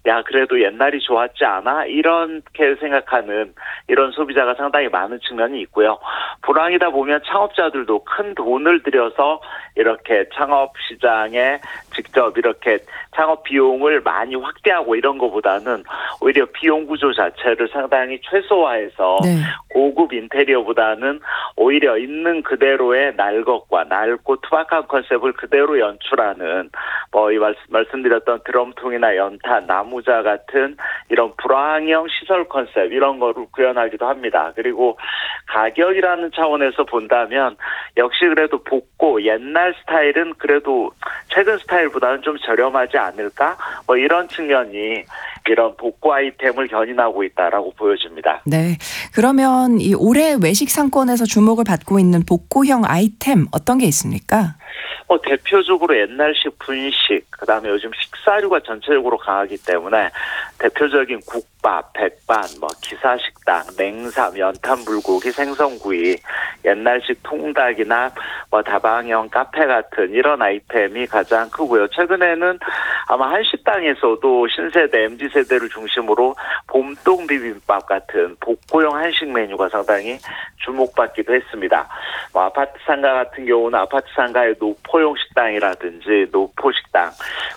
야 그래도 옛날이 좋았지 않아? 이렇게 생각하는 이런 소비자가 상당히 많은 측면이 있고요. 불황이다 보면 창업자들도 큰 돈을 들여서 이렇게 창업 시장에 직접 이렇게 창업 비용을 많이 확대하고 이런 것보다는 오히려 비용 구조 자체를 상당히 최소화해서 네. 고급 인테리어보다는 오히려 있는 그대로의 날것과 낡고 투박한 컨셉을 그대로 연출하는 이 말씀드렸던 드럼통이나 연탄, 나무자 같은 이런 불황형 시설 컨셉 이런 거를 구현하기도 합니다. 그리고 가격이라는 차원에서 본다면 역시 그래도 복고 옛날 스타일은 그래도 최근 스타일보다는 좀 저렴하지 않을까? 이런 측면이 이런 복고 아이템을 견인하고 있다라고 보여집니다. 네. 그러면 이 올해 외식 상권에서 주목을 받고 있는 복고형 아이템 어떤 게 있습니까? 대표적으로 옛날식 분식, 그다음에 요즘 식사류가 전체적으로 강하기 때문에 대표적인 국밥, 백반, 기사식당, 냉삼, 연탄불고기, 생선구이, 옛날식 통닭이나 다방형 카페 같은 이런 아이템이 가장 크고요. 최근에는 아마 한식당에서도 신세대, MZ세대를 중심으로 봄동 비빔밥 같은 복고형 한식 메뉴가 상당히 주목받기도 했습니다. 아파트 상가 같은 경우는 아파트 상가의 노포용 식당이라든지 노포식당,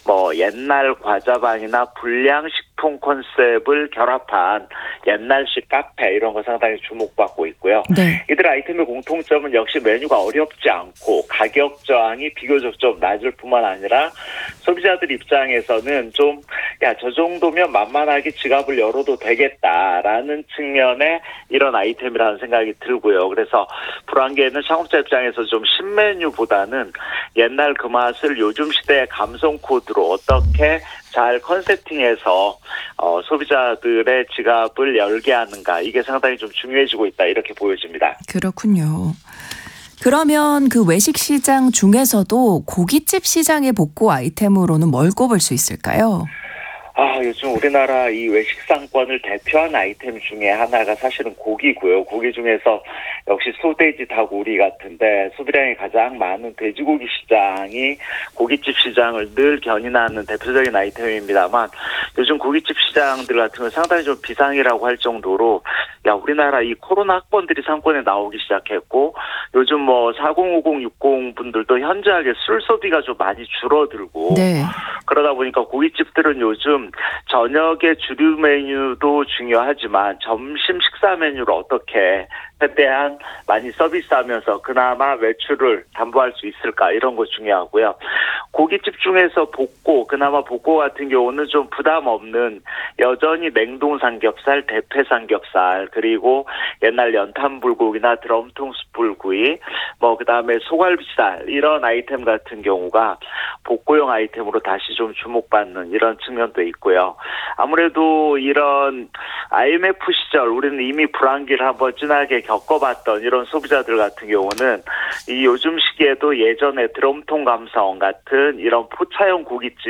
옛날 과자방이나 불량식품 컨셉을 결합한 옛날식 카페 이런 거 상당히 주목받고 있고요. 네. 이들 아이템의 공통점은 역시 메뉴가 어렵지 않고 가격 저항이 비교적 좀 낮을 뿐만 아니라 소비자들 입장에서는 좀 저 정도면 만만하게 지갑을 열어도 되겠다라는 측면의 이런 아이템이라는 생각이 들고요. 그래서 불황기에는 창업자 입장에서 좀 신메뉴보다는 옛날 그 맛을 요즘 시대의 감성 코드로 어떻게 잘 컨셉팅해서 소비자들의 지갑을 열게 하는가 이게 상당히 좀 중요해지고 있다 이렇게 보여집니다. 그렇군요. 그러면 그 외식 시장 중에서도 고깃집 시장의 복고 아이템으로는 뭘 꼽을 수 있을까요? 요즘 우리나라 이 외식 상권을 대표하는 아이템 중에 하나가 사실은 고기고요. 고기 중에서 역시 소돼지 닭오리 같은데 소비량이 가장 많은 돼지고기 시장이 고깃집 시장을 늘 견인하는 대표적인 아이템입니다만 요즘 고깃집 시장들 같은 건 상당히 좀 비상이라고 할 정도로 우리나라 이 코로나 학번들이 상권에 나오기 시작했고 요즘 4050, 60 분들도 현저하게 술 소비가 좀 많이 줄어들고 네. 그러다 보니까 고깃집들은 요즘 저녁에 주류 메뉴도 중요하지만 점심 식사 메뉴를 어떻게 최대한 많이 서비스하면서 그나마 매출을 담보할 수 있을까 이런 거 중요하고요. 고깃집 중에서 그나마 복고 같은 경우는 좀 부담 없는 여전히 냉동 삼겹살, 대패 삼겹살 그리고 옛날 연탄불고기나 드럼통 숯불구이 그다음에 소갈비살 이런 아이템 같은 경우가 복고형 아이템으로 다시 좀 주목받는 이런 측면도 있고요. 아무래도 이런 IMF 시절 우리는 이미 불황기를 한번 진하게 겪어봤던 이런 소비자들 같은 경우는 이 요즘 시기에도 예전에 드럼통 감성 같은 이런 포차형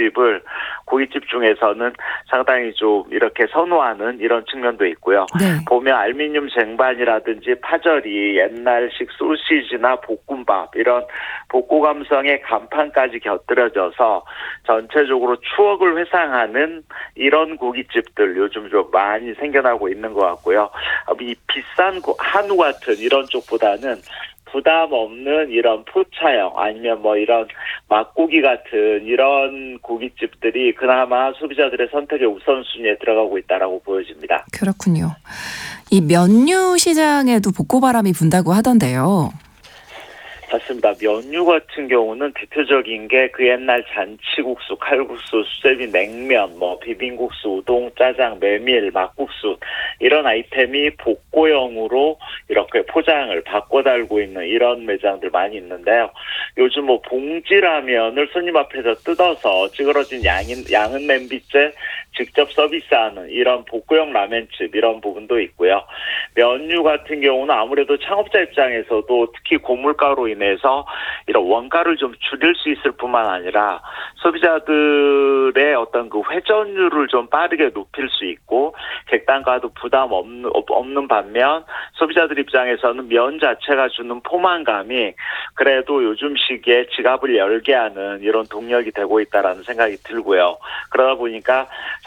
고깃집 중에서는 상당히 좀 이렇게 선호하는 이런 측면도 있고요. 네. 보면 알루미늄 쟁반이라든지 파절이, 옛날식 소시지나 볶음밥 이런 복고 감성의 간판까지 곁들여져서 전체적으로 추억을 회상하는 이런 고깃집들 요즘 좀 많이 생겨나고 있는 것 같고요. 이 비싼 한우 같은 이런 쪽보다는 부담 없는 이런 포차형 아니면 이런 막고기 같은 이런 고깃집들이 그나마 소비자들의 선택의 우선순위에 들어가고 있다라고 보여집니다. 그렇군요. 이 면류 시장에도 복고바람이 분다고 하던데요. 맞습니다. 면류 같은 경우는 대표적인 게 그 옛날 잔치국수, 칼국수, 수제비, 냉면, 비빔국수, 우동, 짜장, 메밀, 막국수 이런 아이템이 복고형으로 이렇게 포장을 바꿔 달고 있는 이런 매장들 많이 있는데요. 요즘 봉지라면을 손님 앞에서 뜯어서 찌그러진 양은 냄비째 직접 서비스하는 이런 복고형 라멘집 이런 부분도 있고요. 면류 같은 경우는 아무래도 창업자 입장에서도 특히 고물가로 인해서 이런 원가를 좀 줄일 수 있을 뿐만 아니라 소비자들의 어떤 그 회전율을 좀 빠르게 높일 수 있고 객단가도 부담 없는 반면 소비자들 입장에서는 면 자체가 주는 포만감이 그래도 요즘 시기에 지갑을 열게 하는 이런 동력이 되고 있다라는 생각이 들고요. 그러다 보니까